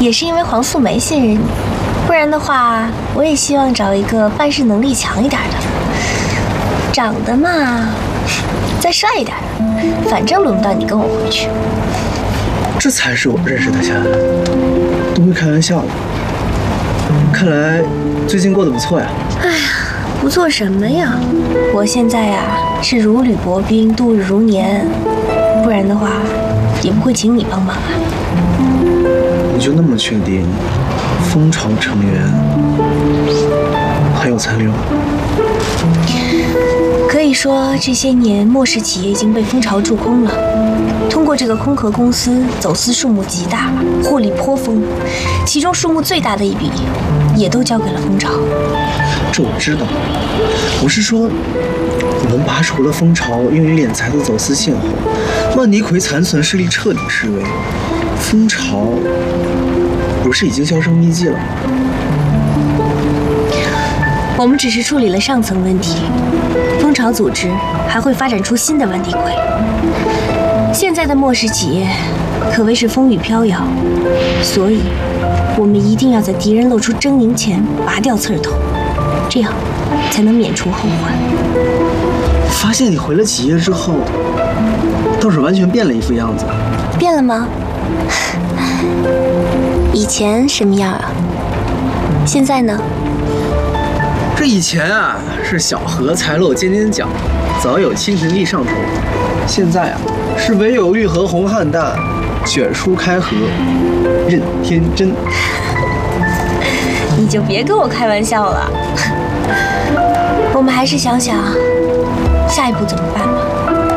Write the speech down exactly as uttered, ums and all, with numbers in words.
也是因为黄素梅信任你，不然的话，我也希望找一个办事能力强一点的，长得嘛，再帅一点的，反正轮不到你跟我回去。 这才是我认识的夏安，都会开玩笑的。看来最近过得不错呀。 哎呀，不错什么呀？我现在呀是如履薄冰，度日如年，不然的话也不会请你帮忙啊。 你就那么确定蜂巢成员还有残留？ 可以说这些年末世企业已经被蜂巢蛀空了，通过这个空壳公司走私数目极大，获利颇丰，其中数目最大的一笔也都交给了蜂巢。 这我知道，我是说我们拔除了蜂巢用于敛财的走私线后，万尼奎残存势力彻底式微，蜂巢不是已经销声匿迹了吗？ 我们只是处理了上层问题，蜂巢组织还会发展出新的万尼奎。现在的末世企业可谓是风雨飘摇，所以我们一定要在敌人露出狰狞前拔掉刺儿头，这样才能免除后患。 发现你回了企业之后，倒是完全变了一副样子。 变了吗？以前什么样啊？现在呢？ 这以前啊是小荷才露尖尖角，早有蜻蜓地上头；现在啊是唯有玉荷红菡萏，卷舒开合，任天真。 你就别跟我开玩笑了。我们还是想想下一步怎么办吧。